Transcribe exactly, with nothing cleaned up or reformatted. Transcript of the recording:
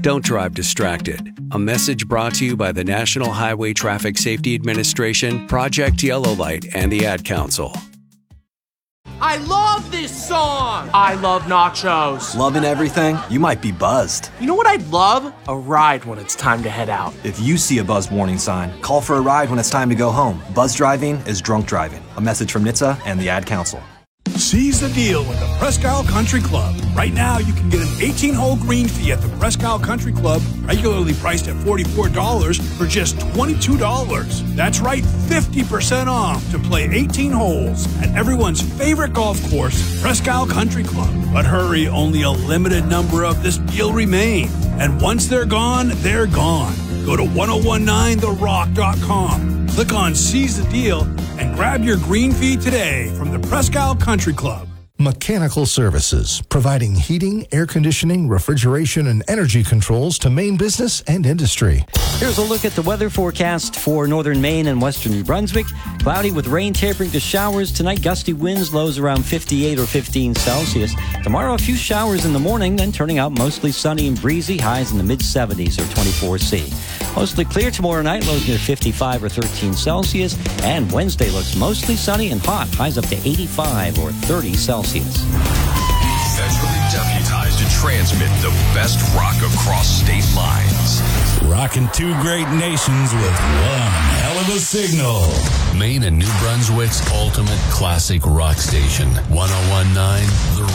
Don't drive distracted. A message brought to you by the National Highway Traffic Safety Administration, Project Yellow Light, and the Ad Council. I love this song! I love nachos. Loving everything? You might be buzzed. You know what I'd love? A ride when it's time to head out. If you see a buzz warning sign, call for a ride when it's time to go home. Buzz driving is drunk driving. A message from N H T S A and the Ad Council. Seize the deal with the Presque Isle Country Club. Right now, you can get an eighteen-hole green fee at the Presque Isle Country Club, regularly priced at forty-four dollars, for just twenty-two dollars. That's right, fifty percent off to play eighteen holes at everyone's favorite golf course, Presque Isle Country Club. But hurry, only a limited number of this deal remain. And once they're gone, they're gone. Go to ten nineteen the rock dot com. Click on Seize the Deal and grab your green fee today from the Presque Isle Country Club. Mechanical Services, providing heating, air conditioning, refrigeration, and energy controls to Maine business and industry. Here's a look at the weather forecast for northern Maine and western New Brunswick. Cloudy with rain tapering to showers. Tonight, gusty winds, lows around fifty-eight or fifteen Celsius. Tomorrow, a few showers in the morning, then turning out mostly sunny and breezy, highs in the mid-seventies or twenty-four C. Mostly clear tomorrow night, lows near fifty-five or thirteen Celsius. And Wednesday looks mostly sunny and hot, highs up to eighty-five or thirty Celsius. Federally deputized to transmit the best rock across state lines. Rocking two great nations with one hell of a signal. Maine and New Brunswick's ultimate classic rock station, ten nineteen The